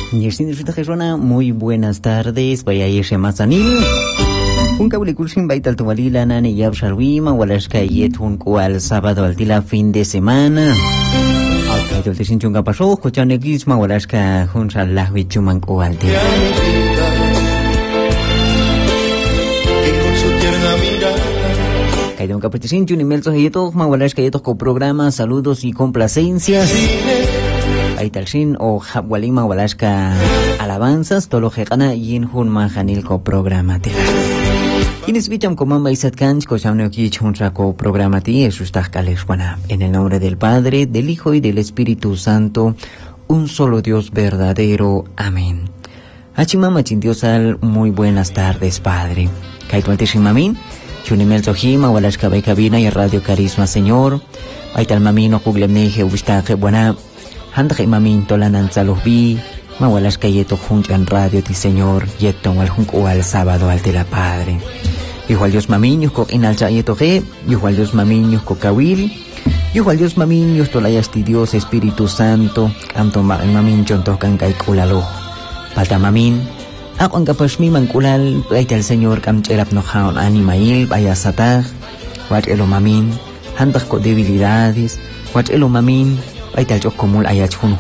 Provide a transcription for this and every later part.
Yersin Jesona, muy buenas tardes. Vaya irse más anil. Un cable cursin baita altualila nane yab sharwima walashka yet un cual sábado altila fin de semana. Alto te sin chunga pasó, cochane gisma walashka hunsa lahwi chuman cualti. Caído un capeticín chun imelsos yetos ma walashka yetos con programas, saludos y complacencias. Aitalshin o Habwalima Walashka alabanzas, tolo jegana yin hun majanil ko programati. Quienes bicham comamba isat kanch ko shamneo ki chunra ko programati esustaj kaleshwana. En el nombre del Padre, del Hijo y del Espíritu Santo, un solo Dios verdadero. Amén. Hachimama chindiosal, muy buenas tardes, Padre. Kaituante shimamin, chunimel sohima Walashka bay cabina y Radio Carisma, Señor. Aital mamino kuglemneje ubishtaje buena. Handaj imamin tolanan salohbi, mawalas kayeto junjan radio ti Señor, yeton wal junco al sábado al de la Padre. Igual Dios mamiños ko inalcha yeto ge, igual Dios mamiños ko kawil, igual Dios mamiños tolayas ti Dios Espíritu Santo, amto mamin chonto kan kay kulalo. Palta mamin, ako ang kapasmi mangkulal, ayta el Señor kam cherap no haon animail, bayasatag, wat elo mamin, handaj ko debilidades, wat elo mamin, ay tal yo como ayach hun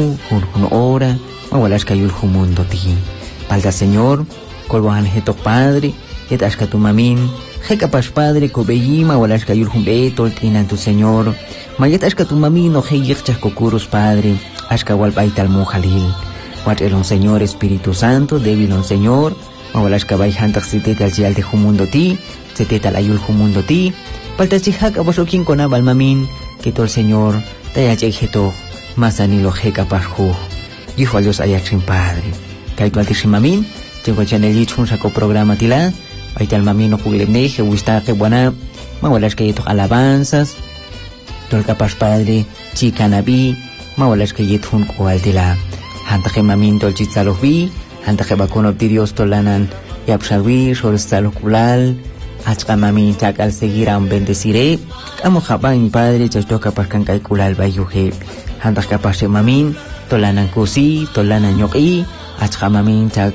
ora, mawalas kayul mundo ti. Palda Señor, colbohan heto Padre, etas tu mamin, he capaz Padre, cobeyi, mawalas kayul beto, tinan tu Señor, mayetas tu mamin, no he yechas cocuros Padre, ashka wal baital mujalil. Wat elon Señor Espíritu Santo, débilon Señor, mawalas kabay hantak sitete al chial de mundo ti, seteta al ayul mundo ti, palta chihak abosokin con abal mamin, que todo el Señor, Taya jeto más anilo jeca parju. Dijo a Dios ayachin Padre. Kaito altishimamin, tengo chanelich un saco programa tila. Ahí al mamino kuglemneje, huistaje buena. Mawalas que yeto alabanzas. Tol capaz Padre, chica nabi. Mawalas que yeto un cual tila. Hantaje mamin tol chitzalovi. Hantaje baconop di Dios tolanan. Yapshalwi, shorestalokulal. Achka mamin chak al seguir a un bendeciré. Amo jaban Padre, chasto capaz kan kay kulal bayuhe. Handak capaz mamin, tolanan kusi, tolanan yoki. Achka mamin chak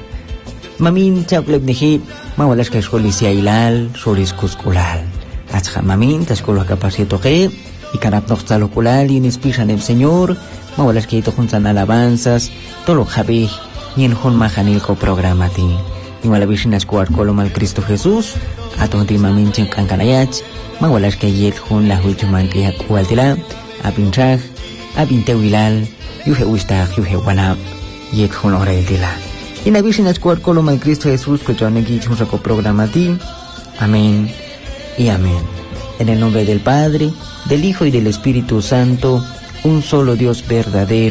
lebnehi. Mawalas kay skolisia ilal, solis kuskulal. Achka mamin, taskolo capaz yetoke. Y kanap noxtalo kulal, y inspiran el Señor. Mawalas kay tokunsan alabanzas. Tolo jabe, y en hon majanil ko programati. Y malavishinas kuar kolomal Cristo Jesús. Atonti mamin chen kankanayach, mawalas que yet hun la huchuman que yakualtila, abinchag, abintewilal, yuhe ustag, yuhe wana, yet hun oreitila. Y na vishinas cuar coloma el Cristo Jesús, que yo neki chun saco programati. Amén y amén. En el nombre del Padre, del Hijo y del Espíritu Santo, un solo Dios verdadero.